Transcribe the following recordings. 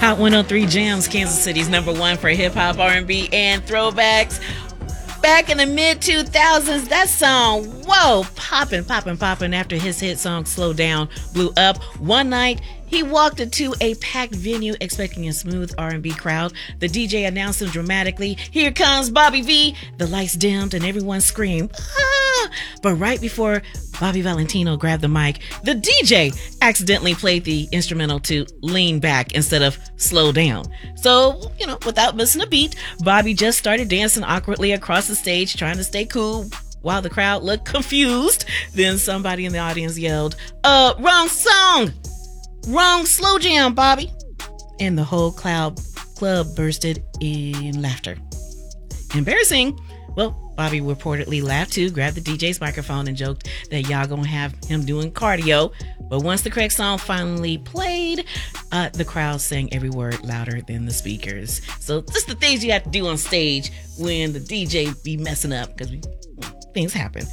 Hot 103 Jams, Kansas City's number one for hip-hop, R&B, and throwbacks. Back in the mid-2000s, that song, whoa, popping after his hit song, Slow Down, blew up. One night, he walked into a packed venue expecting a smooth R&B crowd. The DJ announced him dramatically, "Here comes Bobby V." The lights dimmed and everyone screamed, "Ah!" But right before Bobby Valentino grabbed the mic, the DJ accidentally played the instrumental to Lean Back instead of Slow Down. So, without missing a beat, Bobby just started dancing awkwardly across the stage, trying to stay cool while the crowd looked confused. Then somebody in the audience yelled, "Wrong song! Wrong slow jam, Bobby!" And the whole club bursted in laughter. Embarrassing. Well, Bobby reportedly laughed too, grabbed the DJ's microphone and joked that y'all gonna have him doing cardio. But once the correct song finally played, the crowd sang every word louder than the speakers. So just the things you have to do on stage when the DJ be messing up, because things happen.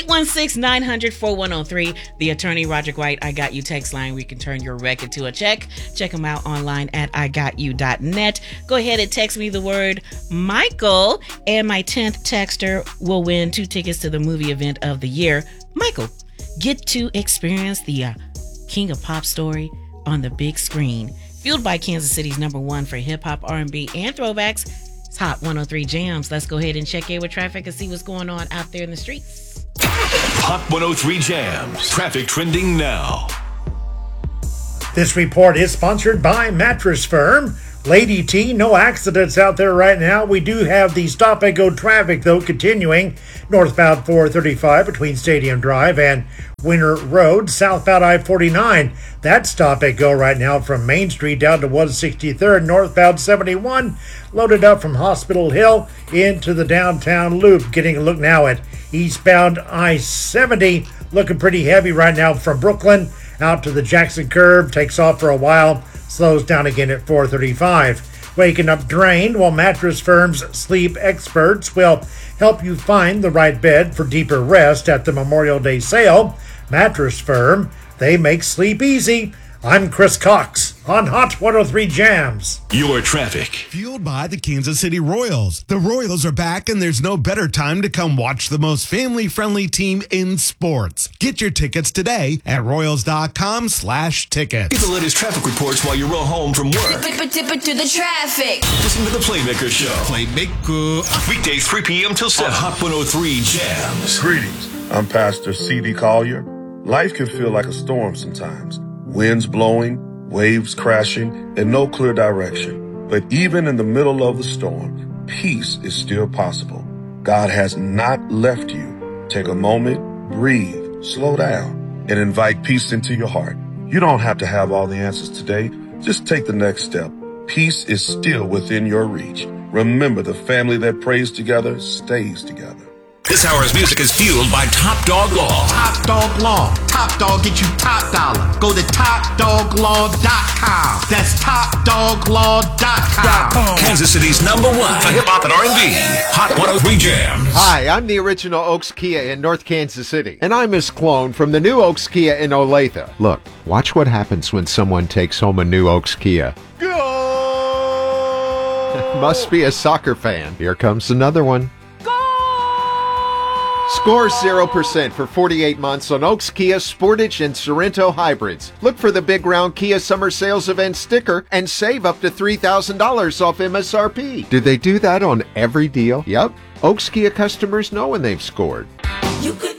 816-900-4103. The attorney Roderick White, I Got You text line where you can turn your wreck into a check. Check him out online at IGotYou.net. Go ahead and text me the word Michael, and my 10th texter will win 2 tickets to the movie event of the year. Michael, get to experience the King of Pop story on the big screen. Fueled by Kansas City's number one for hip-hop, R&B, and throwbacks. It's Hot 103 Jams. Let's go ahead and check in with traffic and see what's going on out there in the streets. Hot 103 Jams. Traffic trending now. This report is sponsored by Mattress Firm. Lady T, no accidents out there right now. We do have the stop and go traffic, though, continuing northbound 435 between Stadium Drive and Winter Road, southbound I-49. That stop and go right now from Main Street down to 163rd, northbound 71, loaded up from Hospital Hill into the downtown loop. Getting a look now at eastbound I-70, looking pretty heavy right now from Brooklyn out to the Jackson Curve, takes off for a while, slows down again at 435. Waking up drained, while Mattress Firm's sleep experts will help you find the right bed for deeper rest at the Memorial Day sale. Mattress Firm, they make sleep easy. I'm Chris Cox on Hot 103 Jams. Your traffic. Fueled by the Kansas City Royals. The Royals are back, and there's no better time to come watch the most family-friendly team in sports. Get your tickets today at royals.com/tickets. Get the latest traffic reports while you roll home from work. Dip it to the traffic. Listen to the Playmaker Show. Playmaker. Weekdays 3 p.m. till 7 on Hot 103 Jams. Greetings. I'm Pastor C.D. Collier. Life can feel like a storm sometimes. Winds blowing, waves crashing, and no clear direction. But even in the middle of the storm, peace is still possible. God has not left you. Take a moment, breathe, slow down, and invite peace into your heart. You don't have to have all the answers today. Just take the next step. Peace is still within your reach. Remember, the family that prays together stays together. This hour's music is fueled by Top Dog Law. Top Dog Law. Top Dog get you top dollar. Go to TopDogLaw.com. That's TopDogLaw.com. Kansas City's number one for hip-hop and R&B. Hot 103 Jams. Hi, I'm the original Oaks Kia in North Kansas City. And I'm Miss Clone from the new Oaks Kia in Olathe. Look, watch what happens when someone takes home a new Oaks Kia. Go! Must be a soccer fan. Here comes another one. Score 0% for 48 months on Oaks Kia, Sportage, and Sorento hybrids. Look for the Big Round Kia Summer Sales Event sticker and save up to $3,000 off MSRP. Do they do that on every deal? Yep. Oaks Kia customers know when they've scored. You could